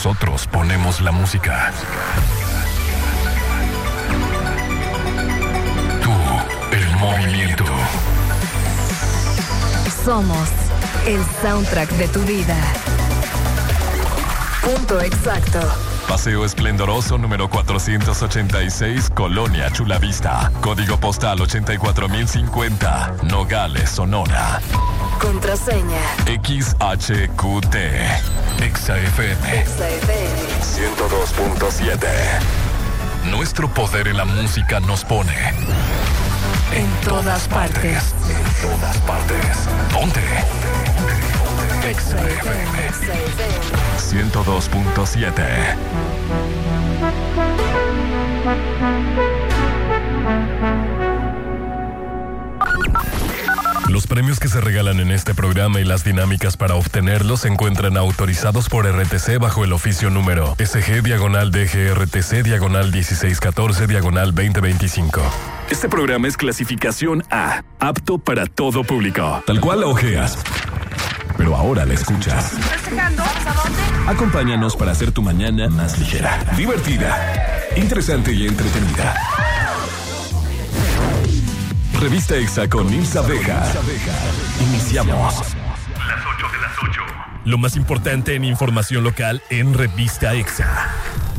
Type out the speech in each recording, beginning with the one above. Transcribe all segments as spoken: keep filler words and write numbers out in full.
Nosotros ponemos la música. Tú, el movimiento. Somos el soundtrack de tu vida. Punto exacto. Paseo Esplendoroso número cuatrocientos ochenta y seis, Colonia Chulavista. Código postal ochenta y cuatro mil cincuenta, Nogales, Sonora. Contraseña X H Q T. Exa F M. Exa F M ciento dos punto siete. Nuestro poder en la música nos pone en todas partes. En todas partes. Ponte. Exa F M ciento dos punto siete. Los premios que se regalan en este programa y las dinámicas para obtenerlos se encuentran autorizados por R T C bajo el oficio número S G diagonal D G R T C diagonal dieciséis catorce diagonal veinte veinticinco. Este programa es clasificación A, apto para todo público. Tal cual la ojeas, pero ahora la escuchas. Acompáñanos para hacer tu mañana más ligera, divertida, interesante y entretenida. Revista Exa con Nilsa Vega. Iniciamos. Las ocho de las ocho. Lo más importante en información local en Revista Exa.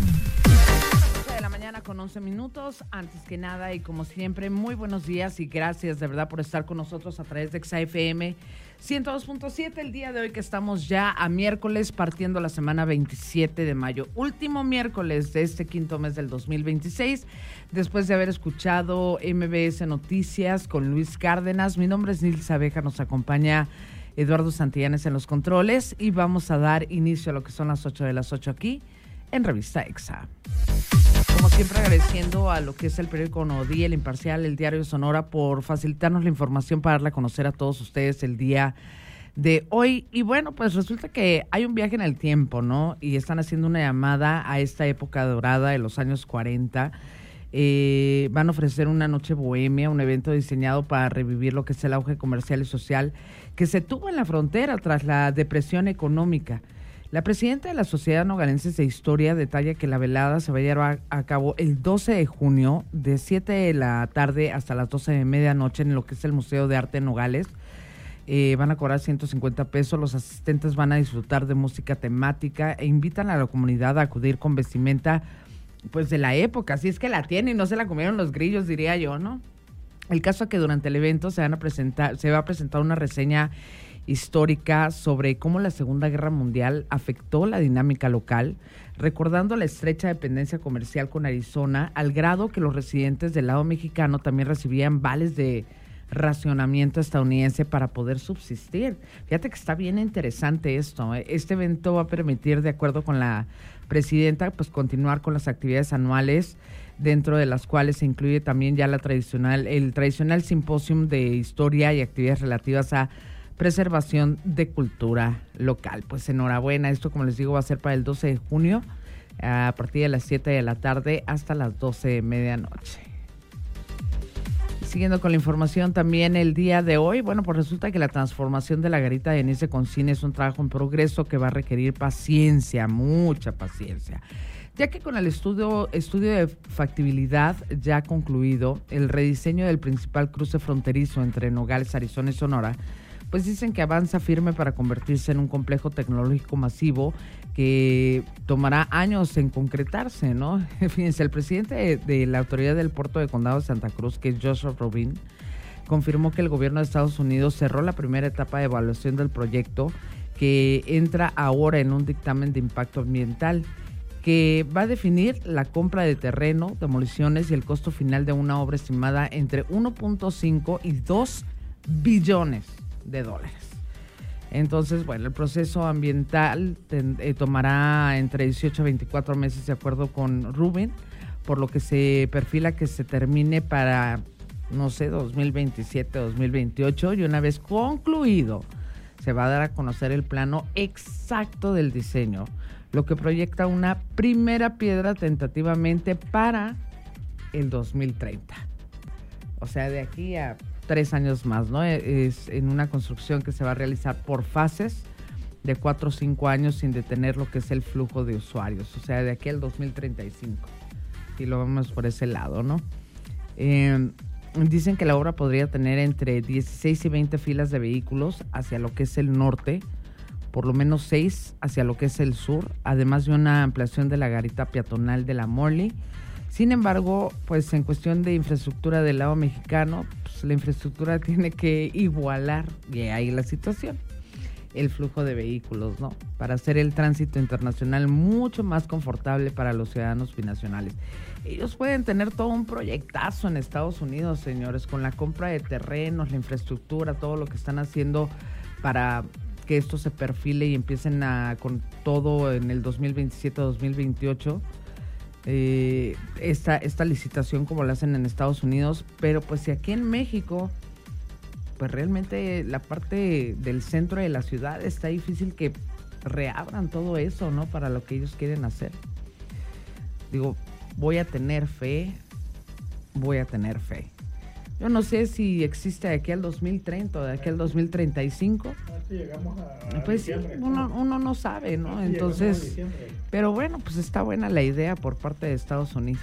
ocho de la mañana con once minutos. Antes que nada y como siempre, muy buenos días y gracias de verdad por estar con nosotros a través de Exa F M ciento dos punto siete. El día de hoy que estamos ya a miércoles, partiendo la semana veintisiete de mayo. Último miércoles de este quinto mes del dos mil veintiséis. Después de haber escuchado M B S Noticias con Luis Cárdenas, mi nombre es Nilsa Abeja, nos acompaña Eduardo Santillanes en los controles y vamos a dar inicio a lo que son las ocho de las ocho aquí en Revista Exa. Como siempre, agradeciendo a lo que es el periódico Nodí, El Imparcial, el Diario Sonora, por facilitarnos la información para darla a conocer a todos ustedes el día de hoy. Y bueno, pues resulta que hay un viaje en el tiempo, ¿no? Y están haciendo una llamada a esta época dorada de los años cuarenta. Eh, van a ofrecer una noche bohemia, un evento diseñado para revivir lo que es el auge comercial y social que se tuvo en la frontera tras la depresión económica. La presidenta de la Sociedad Nogalense de Historia detalla que la velada se va a llevar a cabo el doce de junio de siete de la tarde hasta las doce de medianoche en lo que es el Museo de Arte Nogales. Eh, van a cobrar ciento cincuenta pesos, los asistentes van a disfrutar de música temática e invitan a la comunidad a acudir con vestimenta pues de la época, si es que la tienen y no se la comieron los grillos, diría yo, ¿no? El caso es que durante el evento se van a presentar, se va a presentar una reseña histórica sobre cómo la Segunda Guerra Mundial afectó la dinámica local, recordando la estrecha dependencia comercial con Arizona, al grado que los residentes del lado mexicano también recibían vales de racionamiento estadounidense para poder subsistir. Fíjate que está bien interesante esto, ¿eh? Este evento va a permitir, de acuerdo con la presidenta, pues continuar con las actividades anuales, dentro de las cuales se incluye también ya la tradicional, el tradicional simposium de historia y actividades relativas a preservación de cultura local. Pues enhorabuena, esto como les digo va a ser para el doce de junio, a partir de las siete de la tarde hasta las doce de medianoche. Siguiendo con la información también el día de hoy, bueno, pues resulta que la transformación de la garita de Denise Concini es un trabajo en progreso que va a requerir paciencia, mucha paciencia, ya que con el estudio, estudio de factibilidad ya concluido, el rediseño del principal cruce fronterizo entre Nogales, Arizona y Sonora, pues dicen que avanza firme para convertirse en un complejo tecnológico masivo que tomará años en concretarse, ¿no? Fíjense, el presidente de, de la Autoridad del Puerto de Condado de Santa Cruz, que es Joshua Rubin, confirmó que el gobierno de Estados Unidos cerró la primera etapa de evaluación del proyecto, que entra ahora en un dictamen de impacto ambiental, que va a definir la compra de terreno, demoliciones y el costo final de una obra estimada entre uno punto cinco y dos billones de dólares. Entonces, bueno, el proceso ambiental ten, eh, tomará entre dieciocho a veinticuatro meses, de acuerdo con Rubin, por lo que se perfila que se termine para, no sé, dos mil veintisiete, dos mil veintiocho, y una vez concluido, se va a dar a conocer el plano exacto del diseño, lo que proyecta una primera piedra tentativamente para el dos mil treinta. O sea, de aquí a tres años más, ¿no? Es en una construcción que se va a realizar por fases de cuatro o cinco años sin detener lo que es el flujo de usuarios, o sea, de aquí al dos mil treinta y cinco, si lo vemos por ese lado, ¿no? Eh, dicen que la obra podría tener entre dieciséis y veinte filas de vehículos hacia lo que es el norte, por lo menos seis hacia lo que es el sur, además de una ampliación de la garita peatonal de la Morley. Sin embargo, pues en cuestión de infraestructura del lado mexicano, pues la infraestructura tiene que igualar, y ahí la situación, el flujo de vehículos, ¿no? Para hacer el tránsito internacional mucho más confortable para los ciudadanos binacionales. Ellos pueden tener todo un proyectazo en Estados Unidos, señores, con la compra de terrenos, la infraestructura, todo lo que están haciendo para que esto se perfile y empiecen a, con todo en el dos mil veintisiete a dos mil veintiocho. Eh, esta, esta licitación como la hacen en Estados Unidos, pero pues si aquí en México, pues realmente la parte del centro de la ciudad está difícil que reabran todo eso, ¿no? Para lo que ellos quieren hacer. Digo, voy a tener fe, voy a tener fe. Yo no sé si existe de aquí al dos mil treinta o de aquí al dos mil treinta y cinco. Así llegamos a Pues sí, uno, uno no sabe, ¿no? Así Entonces, pero bueno, pues está buena la idea por parte de Estados Unidos.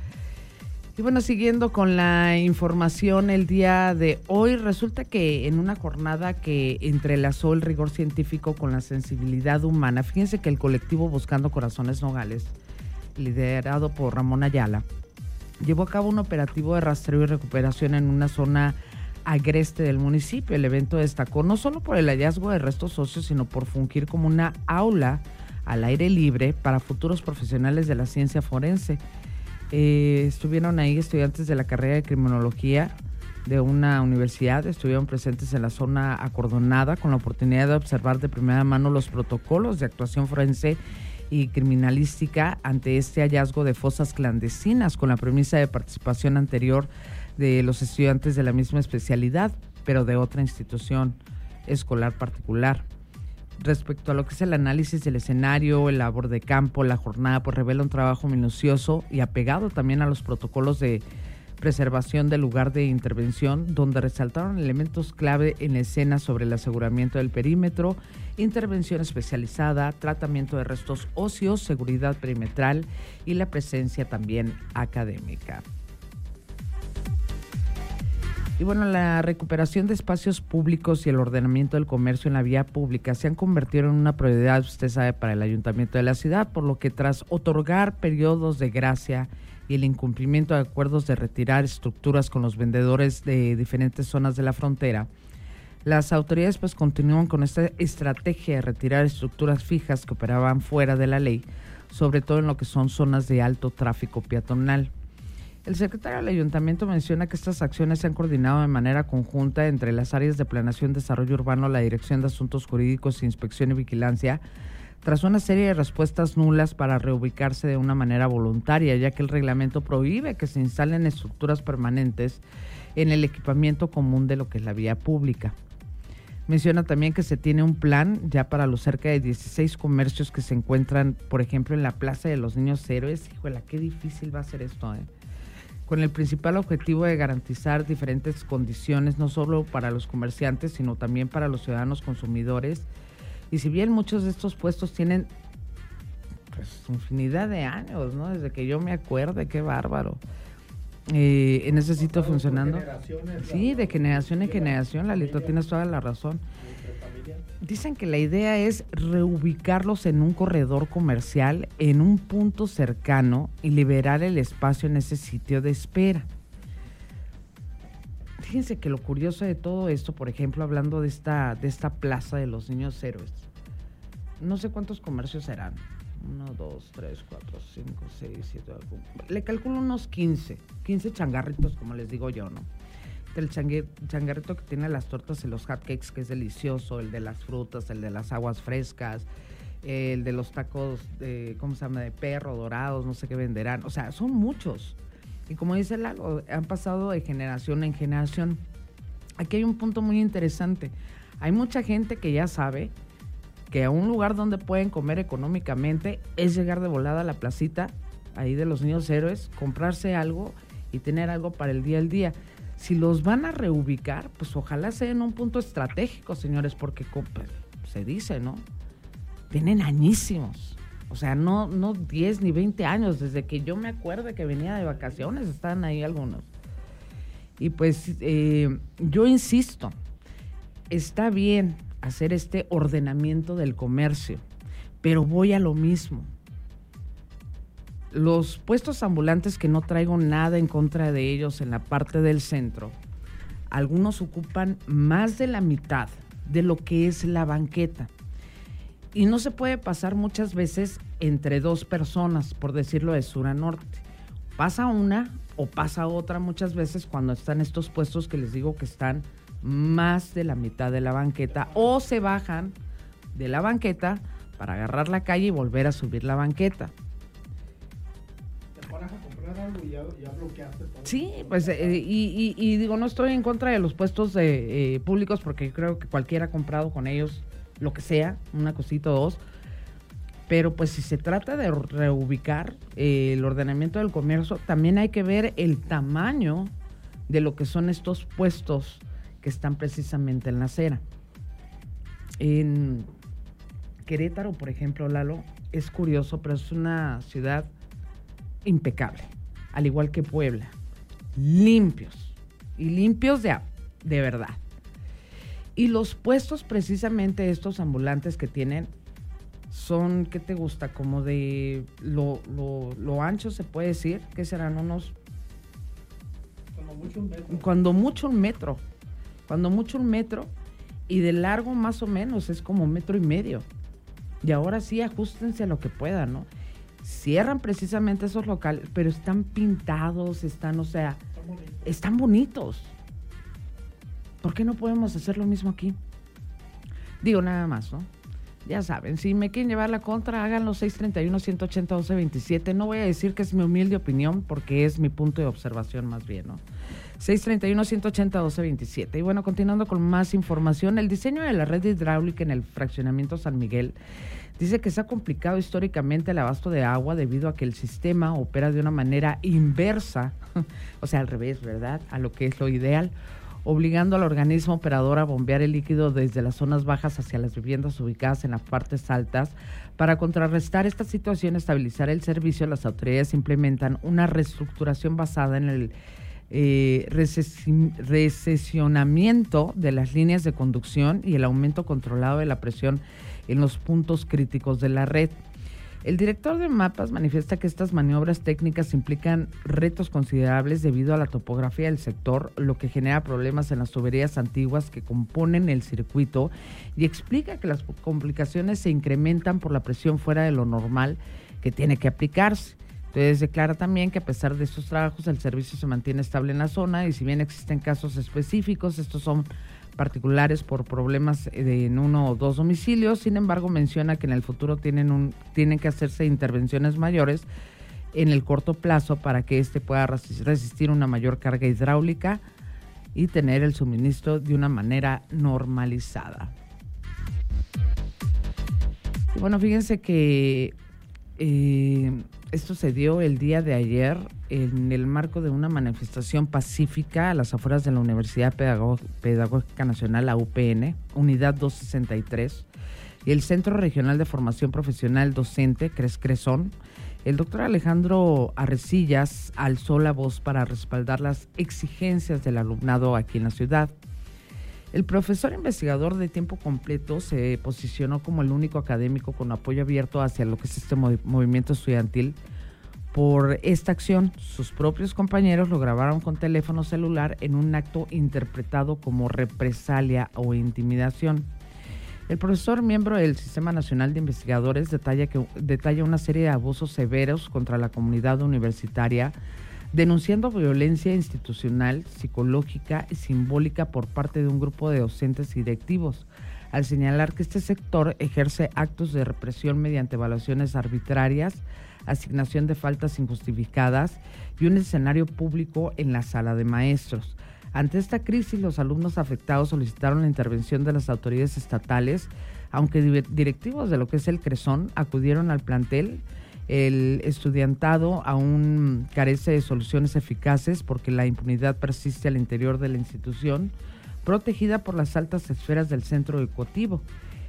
Y bueno, siguiendo con la información el día de hoy, resulta que en una jornada que entrelazó el rigor científico con la sensibilidad humana, fíjense que el colectivo Buscando Corazones Nogales, liderado por Ramón Ayala, llevó a cabo un operativo de rastreo y recuperación en una zona agreste del municipio. El evento destacó no solo por el hallazgo de restos óseos, sino por fungir como una aula al aire libre para futuros profesionales de la ciencia forense. Eh, estuvieron ahí estudiantes de la carrera de criminología de una universidad, estuvieron presentes en la zona acordonada con la oportunidad de observar de primera mano los protocolos de actuación forense y criminalística ante este hallazgo de fosas clandestinas, con la premisa de participación anterior de los estudiantes de la misma especialidad, pero de otra institución escolar particular. Respecto a lo que es el análisis del escenario, el labor de campo, la jornada pues revela un trabajo minucioso y apegado también a los protocolos de preservación del lugar de intervención, donde resaltaron elementos clave en la escena sobre el aseguramiento del perímetro, intervención especializada, tratamiento de restos óseos, seguridad perimetral y la presencia también académica. Y bueno, la recuperación de espacios públicos y el ordenamiento del comercio en la vía pública se han convertido en una prioridad, usted sabe, para el ayuntamiento de la ciudad, por lo que tras otorgar periodos de gracia y el incumplimiento de acuerdos de retirar estructuras con los vendedores de diferentes zonas de la frontera, las autoridades pues continúan con esta estrategia de retirar estructuras fijas que operaban fuera de la ley, sobre todo en lo que son zonas de alto tráfico peatonal. El secretario del ayuntamiento menciona que estas acciones se han coordinado de manera conjunta entre las áreas de planeación, desarrollo urbano, la Dirección de Asuntos Jurídicos, Inspección y Vigilancia, tras una serie de respuestas nulas para reubicarse de una manera voluntaria, ya que el reglamento prohíbe que se instalen estructuras permanentes en el equipamiento común de lo que es la vía pública. Menciona también que se tiene un plan ya para los cerca de dieciséis comercios que se encuentran, por ejemplo, en la Plaza de los Niños Héroes. Híjole, qué difícil va a ser esto, ¿eh? Con el principal objetivo de garantizar diferentes condiciones, no solo para los comerciantes, sino también para los ciudadanos consumidores. Y si bien muchos de estos puestos tienen pues infinidad de años, ¿no? Desde que yo me acuerde, qué bárbaro. Eh, en ese sitio funcionando. Sí, de generación en generación, Lalito, tienes toda la razón. Dicen que la idea es reubicarlos en un corredor comercial, en un punto cercano y liberar el espacio en ese sitio de espera. Fíjense que lo curioso de todo esto, por ejemplo, hablando de esta, de esta Plaza de los Niños Héroes, no sé cuántos comercios serán. Uno, dos, tres, cuatro, cinco, seis, siete. Le calculo unos quince, quince changarritos, como les digo yo, ¿no? El changarrito que tiene las tortas y los hotcakes, que es delicioso, el de las frutas, el de las aguas frescas, el de los tacos, de, ¿cómo se llama?, de perro, dorados, no sé qué venderán. O sea, son muchos. Y como dice Lalo, han pasado de generación en generación. Aquí hay un punto muy interesante. Hay mucha gente que ya sabe que a un lugar donde pueden comer económicamente es llegar de volada a la placita, ahí de los Niños Héroes, comprarse algo y tener algo para el día al día. Si los van a reubicar, pues ojalá sea en un punto estratégico, señores, porque se dice, ¿no? Tienen añísimos. O sea, no, no diez ni veinte años, desde que yo me acuerdo que venía de vacaciones, están ahí algunos. Y pues eh, yo insisto, está bien hacer este ordenamiento del comercio, pero voy a lo mismo. Los puestos ambulantes, que no traigo nada en contra de ellos en la parte del centro, algunos ocupan más de la mitad de lo que es la banqueta. Y no se puede pasar muchas veces entre dos personas, por decirlo de sur a norte. Pasa una o pasa otra muchas veces cuando están estos puestos que les digo que están más de la mitad de la banqueta, o se bajan de la banqueta para agarrar la calle y volver a subir la banqueta. Te paras a comprar algo y ya, ya bloqueaste todo. Sí, pues eh, y, y, y digo, no estoy en contra de los puestos de, eh, públicos, porque creo que cualquiera ha comprado con ellos lo que sea, una cosita o dos, pero pues si se trata de reubicar eh, el ordenamiento del comercio, también hay que ver el tamaño de lo que son estos puestos que están precisamente en la acera. En Querétaro, por ejemplo, Lalo, es curioso, pero es una ciudad impecable, al igual que Puebla, limpios, y limpios de, de verdad. Y los puestos, precisamente estos ambulantes que tienen, son, ¿qué te gusta? Como de lo, lo, lo ancho, se puede decir, que serán unos... Cuando mucho un metro. Cuando mucho un metro. Cuando mucho un metro. Y de largo más o menos es como un metro y medio. Y ahora sí, ajustense a lo que puedan, ¿no? Cierran precisamente esos locales, pero están pintados, están, o sea, Están bonitos. están bonitos. ¿Por qué no podemos hacer lo mismo aquí? Digo, nada más, ¿no? Ya saben, si me quieren llevar la contra, háganlo seis treinta y uno, ciento ochenta, doce veintisiete. No voy a decir que es mi humilde opinión, porque es mi punto de observación más bien, ¿no? seis treinta y uno, ciento ochenta, doce veintisiete. Y bueno, continuando con más información, el diseño de la red hidráulica en el fraccionamiento San Miguel dice que se ha complicado históricamente el abasto de agua debido a que el sistema opera de una manera inversa, o sea, al revés, ¿verdad?, a lo que es lo ideal, obligando al organismo operador a bombear el líquido desde las zonas bajas hacia las viviendas ubicadas en las partes altas. Para contrarrestar esta situación y estabilizar el servicio, las autoridades implementan una reestructuración basada en el eh, recesi- recesionamiento de las líneas de conducción y el aumento controlado de la presión en los puntos críticos de la red. El director de Mapas manifiesta que estas maniobras técnicas implican retos considerables debido a la topografía del sector, lo que genera problemas en las tuberías antiguas que componen el circuito, y explica que las complicaciones se incrementan por la presión fuera de lo normal que tiene que aplicarse. Entonces declara también que a pesar de estos trabajos el servicio se mantiene estable en la zona, y si bien existen casos específicos, estos son particulares por problemas de, en uno o dos domicilios. Sin embargo, menciona que en el futuro tienen, un, tienen que hacerse intervenciones mayores en el corto plazo para que éste pueda resistir una mayor carga hidráulica y tener el suministro de una manera normalizada. Y bueno, fíjense que eh, esto se dio el día de ayer en el marco de una manifestación pacífica a las afueras de la Universidad Pedagó- Pedagógica Nacional, la U P N, Unidad doscientos sesenta y tres, y el Centro Regional de Formación Profesional Docente, CRES Cresón. El doctor Alejandro Arrecillas alzó la voz para respaldar las exigencias del alumnado aquí en la ciudad. El profesor investigador de tiempo completo se posicionó como el único académico con apoyo abierto hacia lo que es este mov- movimiento estudiantil. Por esta acción, sus propios compañeros lo grabaron con teléfono celular en un acto interpretado como represalia o intimidación. El profesor, miembro del Sistema Nacional de Investigadores, detalla, que, detalla una serie de abusos severos contra la comunidad universitaria, denunciando violencia institucional, psicológica y simbólica por parte de un grupo de docentes y directivos, al señalar que este sector ejerce actos de represión mediante evaluaciones arbitrarias, asignación de faltas injustificadas y un escenario público en la sala de maestros. Ante esta crisis, los alumnos afectados solicitaron la intervención de las autoridades estatales, aunque directivos de lo que es el Cresón acudieron al plantel. El estudiantado aún carece de soluciones eficaces porque la impunidad persiste al interior de la institución, protegida por las altas esferas del centro educativo.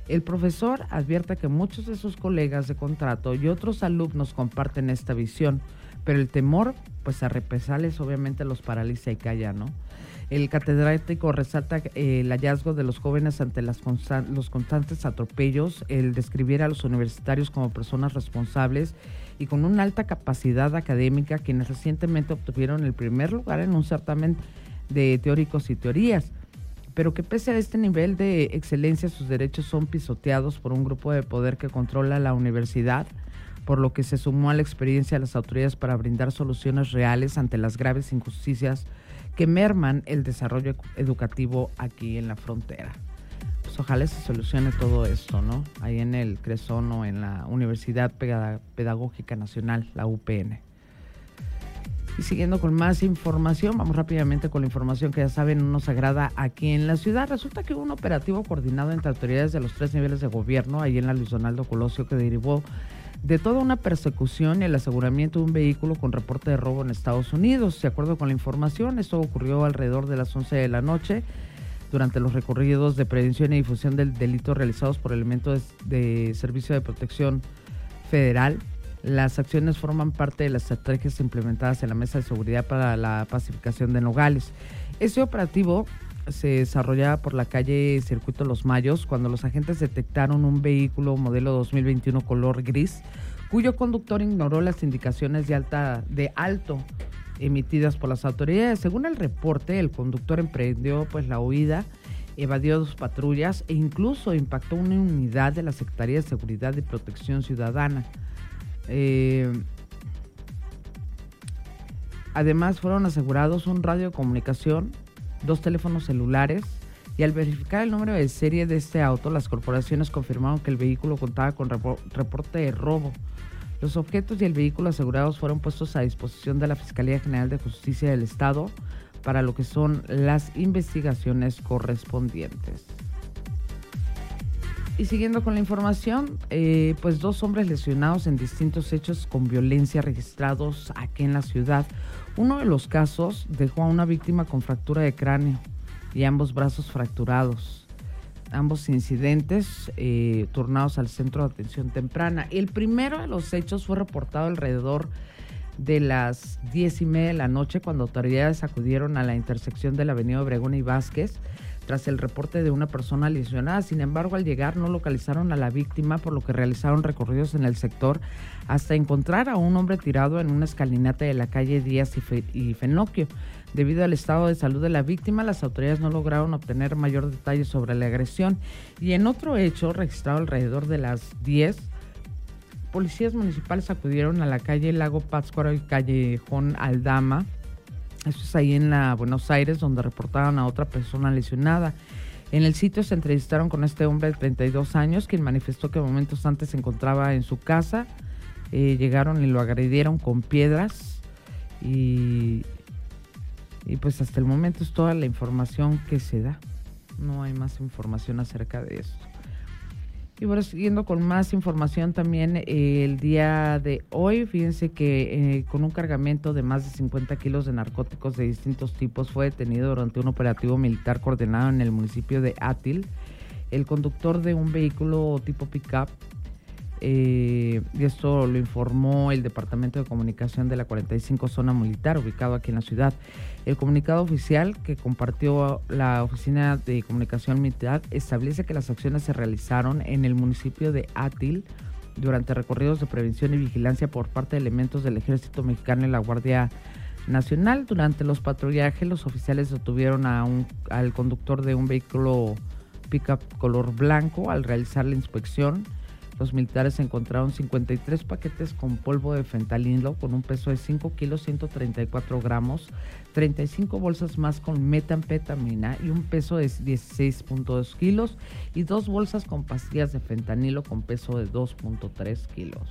El profesor advierte que muchos de sus colegas de contrato y otros alumnos comparten esta visión, pero el temor pues a represalias obviamente los paraliza y calla, ¿no? El catedrático resalta eh, el hallazgo de los jóvenes ante las constan- los constantes atropellos, el describir a los universitarios como personas responsables y con una alta capacidad académica, quienes recientemente obtuvieron el primer lugar en un certamen de teóricos y teorías, pero que pese a este nivel de excelencia sus derechos son pisoteados por un grupo de poder que controla la universidad, por lo que se sumó a la experiencia de las autoridades para brindar soluciones reales ante las graves injusticias que merman el desarrollo educativo aquí en la frontera. Pues ojalá se solucione todo esto, ¿no? Ahí en el Cresón o en la Universidad Pedagógica Nacional, la U P N. Y siguiendo con más información, vamos rápidamente con la información que ya saben no nos agrada aquí en la ciudad. Resulta que hubo un operativo coordinado entre autoridades de los tres niveles de gobierno, ahí en la Luis Donaldo Colosio, que derivó de toda una persecución y el aseguramiento de un vehículo con reporte de robo en Estados Unidos. De acuerdo con la información, esto ocurrió alrededor de las once de la noche durante los recorridos de prevención y difusión del delito realizados por elementos de, de Servicio de Protección Federal. Las acciones forman parte de las estrategias implementadas en la Mesa de Seguridad para la Pacificación de Nogales. Este operativo se desarrollaba por la calle Circuito Los Mayos cuando los agentes detectaron un vehículo modelo dos mil veintiuno color gris cuyo conductor ignoró las indicaciones de alta de alto emitidas por las autoridades. Según el reporte, el conductor emprendió pues la huida, evadió dos patrullas e incluso impactó una unidad de la Secretaría de Seguridad y Protección Ciudadana. Eh, además fueron asegurados un radio de comunicación, dos teléfonos celulares, y al verificar el número de serie de este auto, las corporaciones confirmaron que el vehículo contaba con reporte de robo. Los objetos y el vehículo asegurados fueron puestos a disposición de la Fiscalía General de Justicia del Estado para lo que son las investigaciones correspondientes. Y siguiendo con la información, eh, pues dos hombres lesionados en distintos hechos con violencia registrados aquí en la ciudad. Uno de los casos dejó a una víctima con fractura de cráneo y ambos brazos fracturados. Ambos incidentes eh, turnados al Centro de Atención Temprana. El primero de los hechos fue reportado alrededor de las diez y media de la noche cuando autoridades acudieron a la intersección de la avenida Obregón y Vázquez tras el reporte de una persona lesionada. Sin embargo, al llegar no localizaron a la víctima, por lo que realizaron recorridos en el sector hasta encontrar a un hombre tirado en una escalinata de la calle Díaz y, Fe- y Fenocchio. Debido al estado de salud de la víctima, las autoridades no lograron obtener mayor detalle sobre la agresión. Y en otro hecho, registrado alrededor de las diez, policías municipales acudieron a la calle Lago Pátzcuaro y Callejón Aldama. Esto es ahí en la Buenos Aires, donde reportaron a otra persona lesionada. En el sitio se entrevistaron con este hombre de treinta y dos años, quien manifestó que momentos antes se encontraba en su casa. Eh, llegaron y lo agredieron con piedras y, y pues hasta el momento es toda la información que se da. No hay más información acerca de esto. Y bueno, siguiendo con más información también, eh, el día de hoy, fíjense que eh, con un cargamento de más de cincuenta kilos de narcóticos de distintos tipos fue detenido durante un operativo militar coordinado en el municipio de Atil el conductor de un vehículo tipo pick-up, eh, y esto lo informó el Departamento de Comunicación de la cuarenta y cinco Zona Militar, ubicado aquí en la ciudad. El comunicado oficial que compartió la Oficina de Comunicación Militar establece que las acciones se realizaron en el municipio de Atil durante recorridos de prevención y vigilancia por parte de elementos del Ejército Mexicano y la Guardia Nacional. Durante los patrullajes, los oficiales detuvieron a un, al conductor de un vehículo pick-up color blanco. Al realizar la inspección, los militares encontraron cincuenta y tres paquetes con polvo de fentanilo con un peso de cinco kilos, ciento treinta y cuatro gramos, treinta y cinco bolsas más con metanfetamina y un peso de dieciséis punto dos kilos y dos bolsas con pastillas de fentanilo con peso de dos punto tres kilos.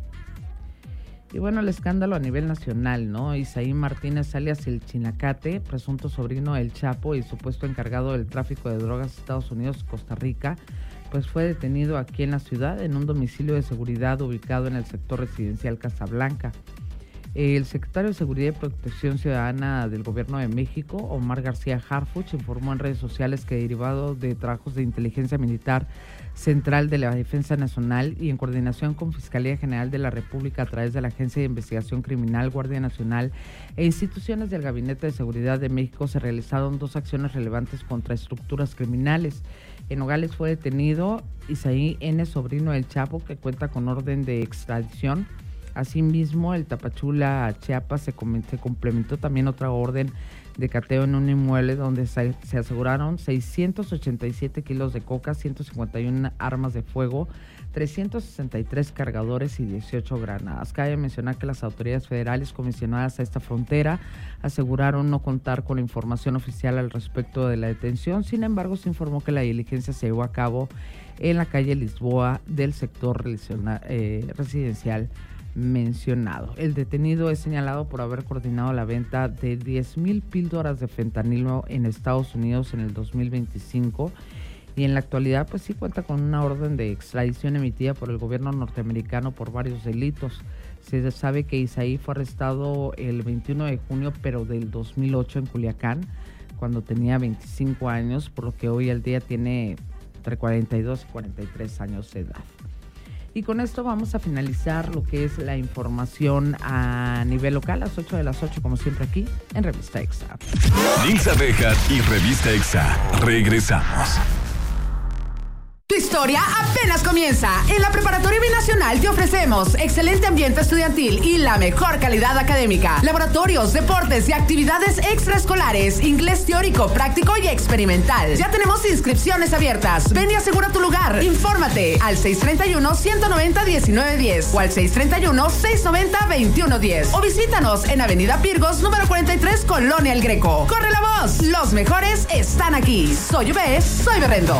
Y bueno, el escándalo a nivel nacional, ¿no? Isaí Martínez, alias El Chinacate, presunto sobrino del Chapo y supuesto encargado del tráfico de drogas a Estados Unidos y Costa Rica, pues fue detenido aquí en la ciudad en un domicilio de seguridad ubicado en el sector residencial Casablanca. El secretario de Seguridad y Protección Ciudadana del Gobierno de México, Omar García Harfuch, informó en redes sociales que derivado de trabajos de inteligencia militar central de la Defensa Nacional y en coordinación con Fiscalía General de la República a través de la Agencia de Investigación Criminal, Guardia Nacional e instituciones del Gabinete de Seguridad de México, se realizaron dos acciones relevantes contra estructuras criminales. En Nogales fue detenido Isaí N., sobrino del Chapo, que cuenta con orden de extradición. Asimismo, el Tapachula, Chiapas, se, se complementó también otra orden de cateo en un inmueble donde se, se aseguraron seiscientos ochenta y siete kilos de coca, ciento cincuenta y una armas de fuego, trescientos sesenta y tres cargadores y dieciocho granadas. Cabe mencionar que las autoridades federales comisionadas a esta frontera aseguraron no contar con la información oficial al respecto de la detención. Sin embargo, se informó que la diligencia se llevó a cabo en la calle Lisboa del sector eh, residencial mencionado. El detenido es señalado por haber coordinado la venta de diez mil píldoras de fentanilo en Estados Unidos en el dos mil veinticinco y en la actualidad pues sí cuenta con una orden de extradición emitida por el gobierno norteamericano por varios delitos. Se sabe que Isaí fue arrestado el veintiuno de junio pero del dos mil ocho en Culiacán cuando tenía veinticinco años, por lo que hoy al día tiene entre cuarenta y dos y cuarenta y tres años de edad. Y con esto vamos a finalizar lo que es la información a nivel local, a las ocho de las ocho, como siempre aquí en Revista Exa. Nilsa Bejar y Revista Exa. Regresamos. Tu historia apenas comienza. En la Preparatoria Binacional te ofrecemos excelente ambiente estudiantil y la mejor calidad académica. Laboratorios, deportes y actividades extraescolares, inglés teórico, práctico y experimental. Ya tenemos inscripciones abiertas. Ven y asegura tu lugar. Infórmate al seis tres uno, uno nueve cero, uno nueve uno cero o al seis tres uno, seis nueve cero, dos uno uno cero o visítanos en Avenida Pirgos, número cuarenta y tres, Colonia El Greco. ¡Corre la voz! Los mejores están aquí. Soy Ube, soy Berrendo.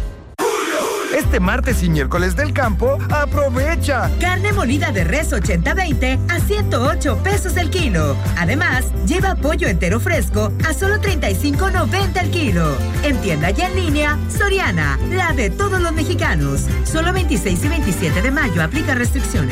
Este martes y miércoles del campo, aprovecha. Carne molida de res ochenta veinte a ciento ocho pesos el kilo. Además, lleva pollo entero fresco a solo treinta y cinco noventa el kilo. En tienda y en línea, Soriana, la de todos los mexicanos. Solo veintiséis y veintisiete de mayo, aplica restricciones.